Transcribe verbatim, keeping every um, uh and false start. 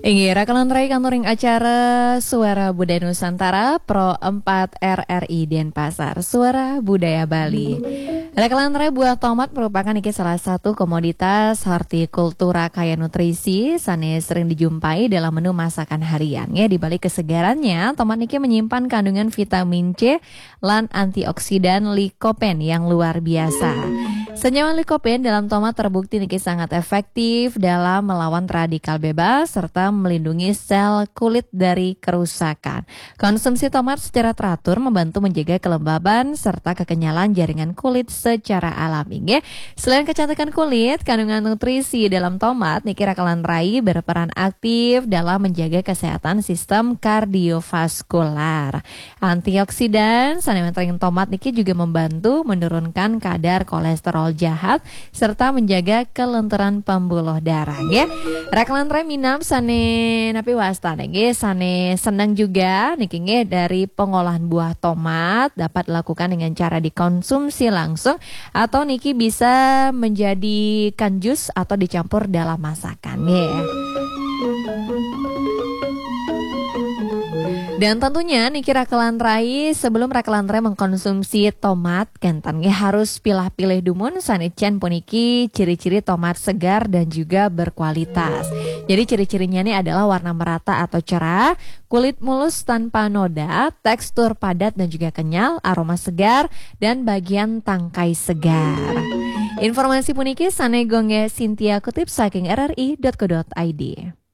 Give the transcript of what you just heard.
Ingi rakalan rai kantoring acara Suara Budaya Nusantara Pro empat R R I Denpasar Suara Budaya Bali. Rakalan rai buah tomat merupakan iki salah satu komoditas hortikultura kaya nutrisi sane sering dijumpai dalam menu masakan harian. Ya, di balik kesegarannya, tomat niki menyimpan kandungan vitamin C lan antioksidan likopen yang luar biasa. Senyawa likopen dalam tomat terbukti niki sangat efektif dalam melawan radikal bebas serta melindungi sel kulit dari kerusakan. Konsumsi tomat secara teratur membantu menjaga kelembaban serta kekenyalan jaringan kulit secara alami. Nggih. Selain kecantikan kulit, kandungan nutrisi dalam tomat niki rakalan rai berperan aktif dalam menjaga kesehatan sistem kardiovaskular. Antioksidan sanementring tomat niki juga membantu menurunkan kadar kolesterol jahat serta menjaga kelenturan pembuluh darah ya. Rakalan rai minam sane napi wastana nggih sane senang juga niki nggih dari pengolahan buah tomat dapat dilakukan dengan cara dikonsumsi langsung atau niki bisa menjadikan jus atau dicampur dalam masakan ya. Dan tentunya niki rakalan rai sebelum rakalan rai mengkonsumsi tomat kentan ya harus pilah-pilih dumun sanicen puniki ciri-ciri tomat segar dan juga berkualitas. Jadi ciri-cirinya ini adalah warna merata atau cerah, kulit mulus tanpa noda, tekstur padat dan juga kenyal, aroma segar dan bagian tangkai segar. Informasi puniki sane gongge Cynthia kutip saking r r i dot co dot i d.